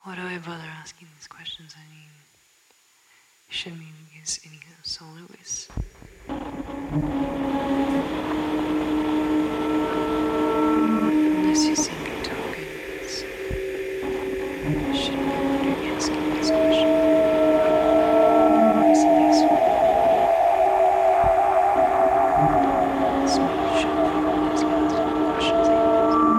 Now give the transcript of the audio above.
Why do I bother asking these questions? I mean, Shimmy is in his soloist.